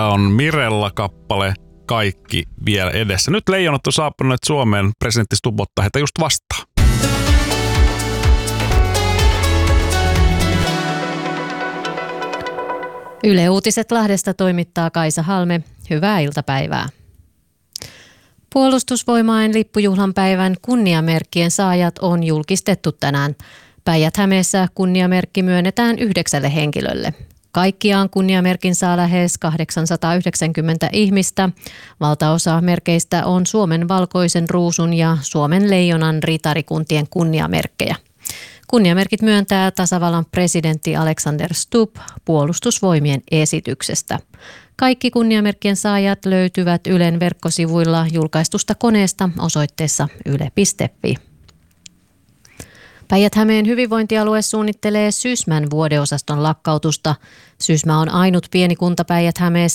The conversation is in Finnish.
Tää on Mirella-kappale Kaikki vielä edessä. Nyt leijonat on saapuneet Suomeen. Presidentti Stubb ottaa heitä just vastaan. Yle Uutiset Lahdesta toimittaa Kaisa Halme. Hyvää iltapäivää. Puolustusvoimain lippujuhlan päivän kunniamerkkien saajat on julkistettu tänään. Päijät-Hämeessä kunniamerkki myönnetään 9 henkilölle. Kaikkiaan kunniamerkin saa lähes 890 ihmistä. Valtaosa merkeistä on Suomen valkoisen ruusun ja Suomen leijonan ritarikuntien kunniamerkkejä. Kunniamerkit myöntää tasavallan presidentti Alexander Stubb Puolustusvoimien esityksestä. Kaikki kunniamerkkien saajat löytyvät Ylen verkkosivuilla julkaistusta koneesta osoitteessa yle.fi. Päijät-Hämeen hyvinvointialue suunnittelee Sysmän vuodeosaston lakkautusta. Sysmä on ainut pieni kunta Päijät-Hämeessä,